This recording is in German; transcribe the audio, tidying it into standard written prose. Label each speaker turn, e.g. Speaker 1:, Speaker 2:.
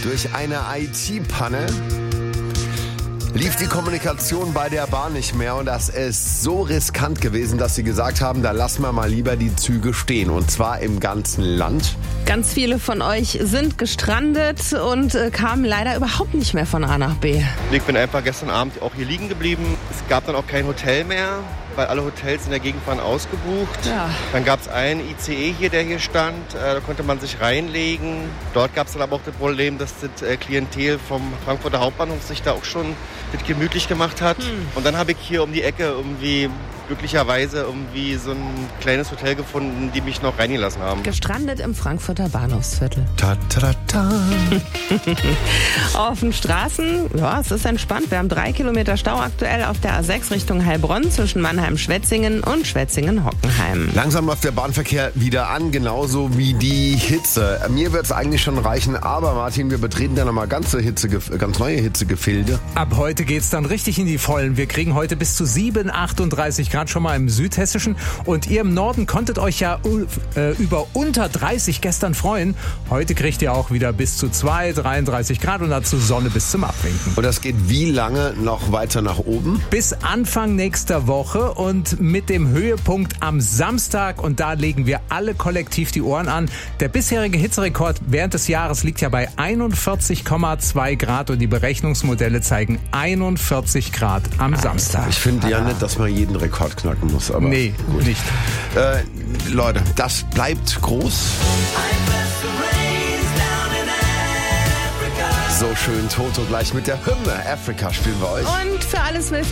Speaker 1: Durch eine IT-Panne lief die Kommunikation bei der Bahn nicht mehr und das ist so riskant gewesen, dass sie gesagt haben, da lassen wir mal lieber die Züge stehen und zwar im ganzen Land.
Speaker 2: Ganz viele von euch sind gestrandet und kamen leider überhaupt nicht mehr von A nach B.
Speaker 3: Ich bin einfach gestern Abend auch hier liegen geblieben. Es gab dann auch kein Hotel mehr, weil alle Hotels in der Gegend waren ausgebucht.
Speaker 2: Ja.
Speaker 3: Dann gab es einen ICE hier, der hier stand. Da konnte man sich reinlegen. Dort gab es dann aber auch das Problem, dass das Klientel vom Frankfurter Hauptbahnhof sich da auch schon das gemütlich gemacht hat. Und dann habe ich hier um die Ecke irgendwie glücklicherweise irgendwie so ein kleines Hotel gefunden, die mich noch reingelassen haben.
Speaker 2: Gestrandet im Frankfurter Bahnhofsviertel.
Speaker 1: Ta, ta, ta.
Speaker 2: Auf den Straßen, ja, es ist entspannt. Wir haben 3 Kilometer Stau aktuell auf der A6 Richtung Heilbronn zwischen Mannheim-Schwetzingen und Schwetzingen-Hockenheim.
Speaker 1: Langsam läuft der Bahnverkehr wieder an, genauso wie die Hitze. Mir wird es eigentlich schon reichen, aber Martin, wir betreten da nochmal ganz neue Hitzegefilde.
Speaker 4: Ab heute geht's dann richtig in die Vollen. Wir kriegen heute bis zu 38 Grad schon mal im Südhessischen. Und ihr im Norden konntet euch ja über unter 30 gestern freuen. Heute kriegt ihr auch wieder bis zu 33 Grad und dazu Sonne bis zum Abwinken.
Speaker 1: Und das geht wie lange noch weiter nach oben?
Speaker 4: Bis Anfang nächster Woche und mit dem Höhepunkt am Samstag. Und da legen wir alle kollektiv die Ohren an. Der bisherige Hitzerekord während des Jahres liegt ja bei 41,2 Grad und die Berechnungsmodelle zeigen 41 Grad am Samstag.
Speaker 1: Ich finde ja nicht, dass man jeden Rekord knacken muss. Aber
Speaker 4: nee,
Speaker 1: gut.
Speaker 4: Nicht.
Speaker 1: Leute, das bleibt groß. So schön Toto gleich mit der Hymne Afrika spielen wir euch.
Speaker 2: Und für alles Wissen